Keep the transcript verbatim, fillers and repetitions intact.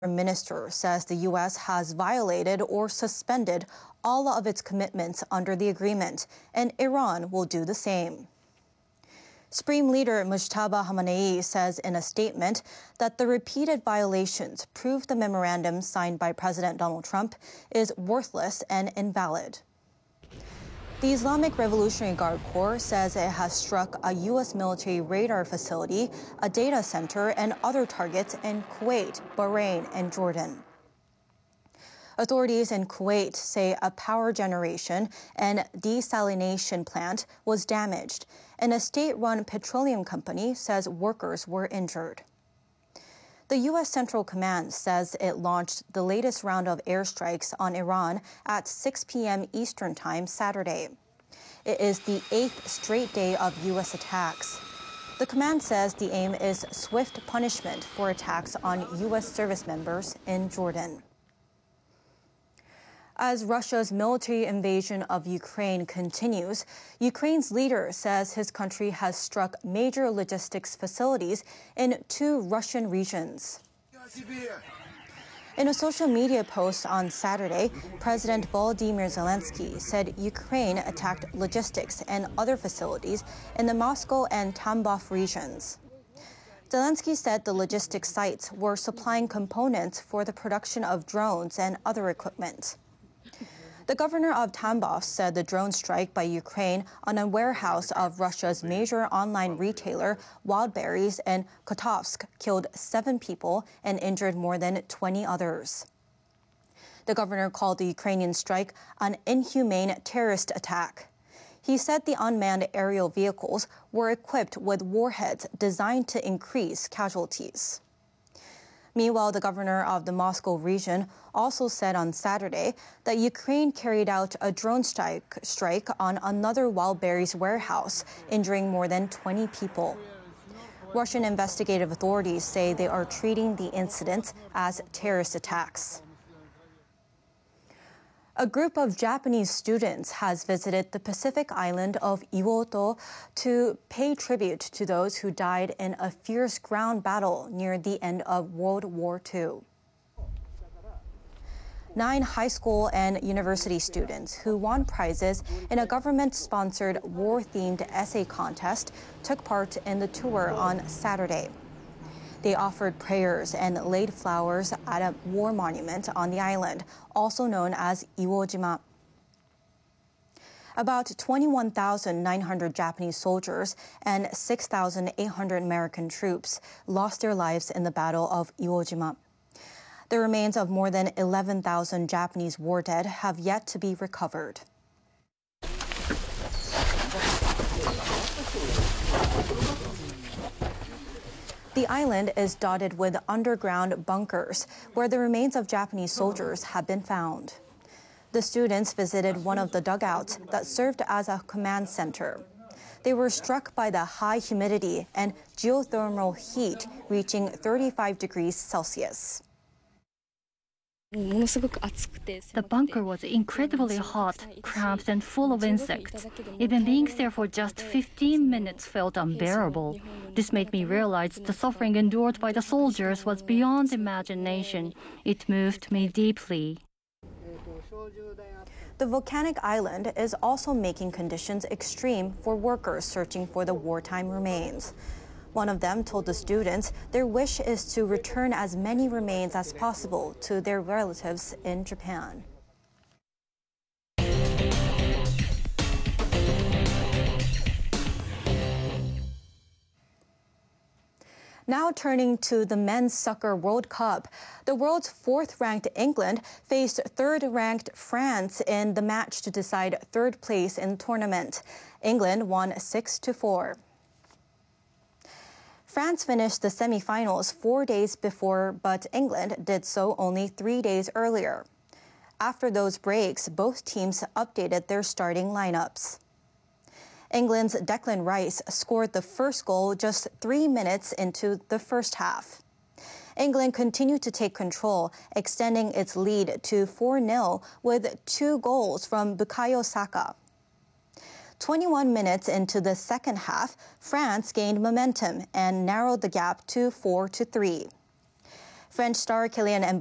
Minister says the U S has violated or suspended all of its commitments under the agreement, and Iran will do the same. Supreme Leader Mujtaba Khamenei says in a statement that the repeated violations prove the memorandum signed by President Donald Trump is worthless and invalid. The Islamic Revolutionary Guard Corps says it has struck a U S military radar facility, a data center, and other targets in Kuwait, Bahrain, and Jordan. Authorities in Kuwait say a power generation and desalination plant was damaged, and a state-run petroleum company says workers were injured. The U S Central Command says it launched the latest round of airstrikes on Iran at six p.m. Eastern Time Saturday. It is the eighth straight day of U S attacks. The command says the aim is swift punishment for attacks on U S service members in Jordan. As Russia's military invasion of Ukraine continues, Ukraine's leader says his country has struck major logistics facilities in two Russian regions. In a social media post on Saturday, President Volodymyr Zelensky said Ukraine attacked logistics and other facilities in the Moscow and Tambov regions. Zelensky said the logistics sites were supplying components for the production of drones and other equipment. The governor of Tambov said the drone strike by Ukraine on a warehouse of Russia's major online retailer Wildberries in Kotovsk killed seven people and injured more than twenty others. The governor called the Ukrainian strike an inhumane terrorist attack. He said the unmanned aerial vehicles were equipped with warheads designed to increase casualties. Meanwhile, the governor of the Moscow region also said on Saturday that Ukraine carried out a drone strike, strike on another Wildberries warehouse, injuring more than twenty people. Russian investigative authorities say they are treating the incidents as terrorist attacks. A group of Japanese students has visited the Pacific island of Iwoto to pay tribute to those who died in a fierce ground battle near the end of World War Two. Nine high school and university students who won prizes in a government-sponsored war-themed essay contest took part in the tour on Saturday. They offered prayers and laid flowers at a war monument on the island, also known as Iwo Jima. About twenty-one thousand nine hundred Japanese soldiers and six thousand eight hundred American troops lost their lives in the Battle of Iwo Jima. The remains of more than eleven thousand Japanese war dead have yet to be recovered. The island is dotted with underground bunkers where the remains of Japanese soldiers have been found. The students visited one of the dugouts that served as a command center. They were struck by the high humidity and geothermal heat reaching thirty-five degrees Celsius. The bunker was incredibly hot, cramped, and full of insects. Even being there for just fifteen minutes felt unbearable. This made me realize the suffering endured by the soldiers was beyond imagination. It moved me deeply. The volcanic island is also making conditions extreme for workers searching for the wartime remains. One of them told the students their wish is to return as many remains as possible to their relatives in Japan. Now turning to the Men's Soccer World Cup, the world's fourth-ranked England faced third-ranked France in the match to decide third place in the tournament. England won six to four. France finished the semifinals four days before, but England did so only three days earlier. After those breaks, both teams updated their starting lineups. England's Declan Rice scored the first goal just three minutes into the first half. England continued to take control, extending its lead to four nil with two goals from Bukayo Saka. twenty-one minutes into the second half, France gained momentum and narrowed the gap to four to three. French star Kylian Mbappe